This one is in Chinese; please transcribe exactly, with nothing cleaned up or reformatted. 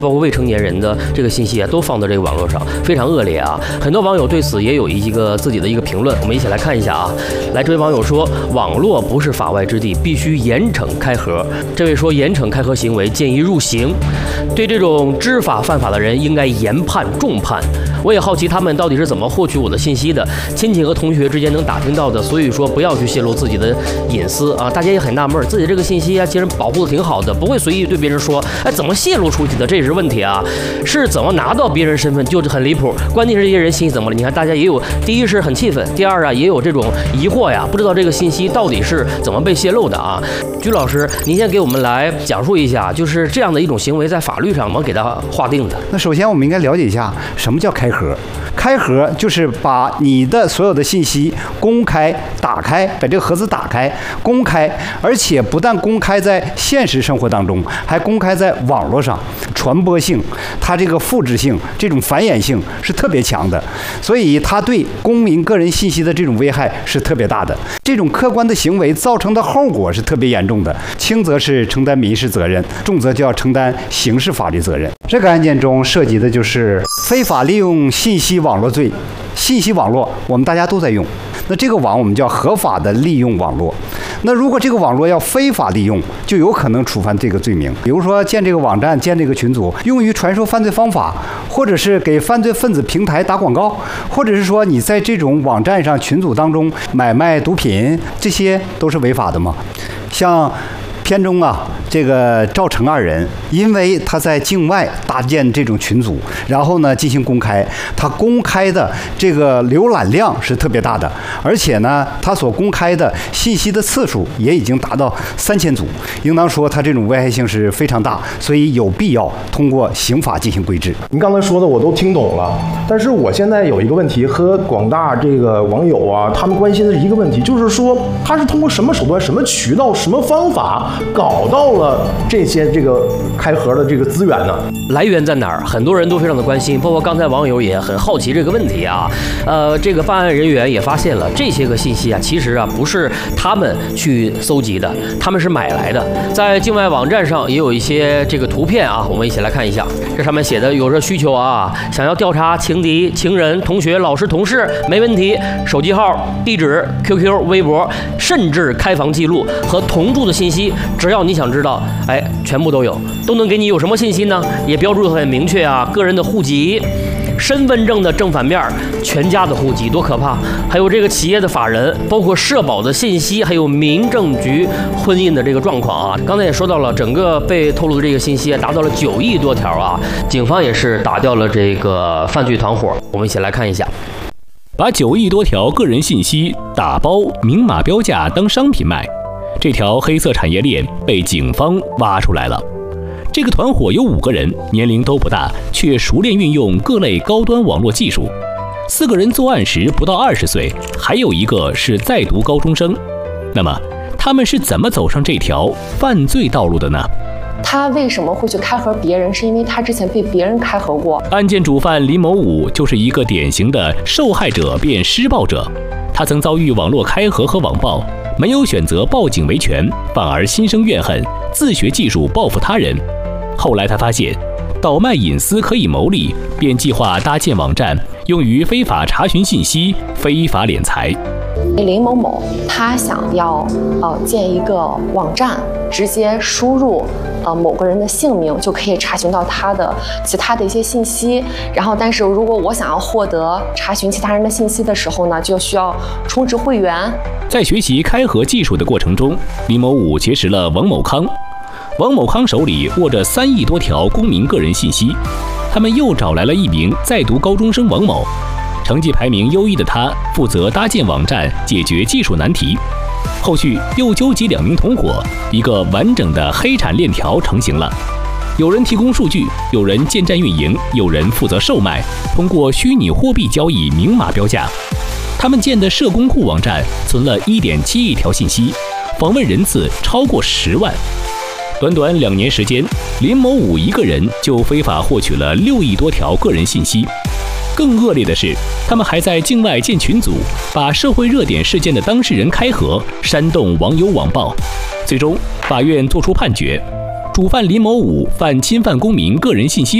包括未成年人的这个信息啊，都放到这个网络上，非常恶劣啊。很多网友对此也有一个自己的一个评论，我们一起来看一下啊。来，这位网友说，网络不是法外之地，必须严惩开盒。这位说，严惩开盒行为，建议入刑，对这种知法犯法的人应该严判重判。我也好奇他们到底是怎么获取我的信息的，亲戚和同学之间能打听到的，所以说不要去泄露自己的隐私啊。大家也很纳闷，自己这个信息啊，其实保护的挺好的，不会随意对别人说，哎，怎么泄露出去的？这也是问题啊，是怎么拿到别人身份就是很离谱。关键是这些人信息怎么了？你看大家也有，第一是很气愤，第二啊也有这种疑惑呀，不知道这个信息到底是怎么被泄露的啊。居老师，您先给我们来讲述一下，就是这样的一种行为在法律上怎么给它划定的？ 那首先我们应该了解一下什么叫开盒。开盒就是把你的所有的信息公开打开，把这个盒子打开公开，而且不但公开在现实生活当中，还公开在网络上，传播性它这个复制性这种繁衍性是特别强的，所以它对公民个人信息的这种危害是特别大的。这种客观的行为造成的后果是特别严重的，轻则是承担民事责任，重则就要承担刑事法律责任。这个案件中涉及的就是非法利用信息网络罪。信息网络我们大家都在用，那这个网我们叫合法的利用网络。那如果这个网络要非法利用，就有可能触犯这个罪名。比如说建这个网站、建这个群组，用于传授犯罪方法，或者是给犯罪分子平台打广告，或者是说你在这种网站上群组当中买卖毒品，这些都是违法的嘛。像片中啊，这个赵成二人，因为他在境外搭建这种群组，然后呢进行公开，他公开的这个浏览量是特别大的，而且呢，他所公开的信息的次数也已经达到三千组，应当说他这种危害性是非常大，所以有必要通过刑法进行规制。 您刚才说的我都听懂了，但是我现在有一个问题和广大这个网友啊，他们关心的是一个问题，就是说他是通过什么手段、什么渠道、什么方法搞到了这些这个开盒的这个资源呢？ 来源在哪儿？很多人都非常的关心，包括刚才网友也很好奇这个问题啊。呃，这个办案人员也发现了这些个信息啊，其实啊不是他们去搜集的，他们是买来的。在境外网站上也有一些这个图片啊，我们一起来看一下。这上面写的有这需求啊，想要调查情敌、情人、同学、老师、同事，没问题。手机号、地址、Q Q、微博，甚至开房记录和同住的信息。只要你想知道，哎，全部都有，都能给你。有什么信息呢？也标注得很明确啊，个人的户籍、身份证的正反面、全家的户籍，多可怕！还有这个企业的法人，包括社保的信息，还有民政局婚姻的这个状况啊。刚才也说到了，整个被透露的这个信息达到了九亿多条啊。警方也是打掉了这个犯罪团伙。我们一起来看一下。 把九亿多条个人信息打包明码标价当商品卖，这条黑色产业链被警方挖出来了。这个团伙有五个人，年龄都不大，却熟练运用各类高端网络技术。四个人作案时不到二十岁，还有一个是在读高中生。那么，他们是怎么走上这条犯罪道路的呢？ 他为什么会去开盒别人？是因为他之前被别人开盒过。 案件主犯林某武就是一个典型的受害者变施暴者。他曾遭遇网络开盒和网暴，没有选择报警维权，反而心生怨恨，自学技术报复他人。后来他发现倒卖隐私可以牟利，便计划搭建网站，用于非法查询信息、非法敛财。 林某某他想要呃建一个网站，直接输入呃某个人的姓名，就可以查询到他的其他的一些信息。然后，但是如果我想要获得查询其他人的信息的时候呢，就需要充值会员。 在学习开盒技术的过程中，林某武结识了王某康。王某康手里握着三亿多条公民个人信息，他们又找来了一名在读高中生王某，成绩排名优异的他负责搭建网站，解决技术难题。后续又纠集两名同伙，一个完整的黑产链条成型了。有人提供数据，有人建站运营，有人负责售卖，通过虚拟货币交易明码标价。他们建的社工库网站存了 一点七亿条信息，访问人次超过十万。短短两年时间，林某武一个人就非法获取了六亿多条个人信息。更恶劣的是，他们还在境外建群组，把社会热点事件的当事人开盒，煽动网友网暴。最终，法院作出判决： 主犯林某五犯侵犯公民个人信息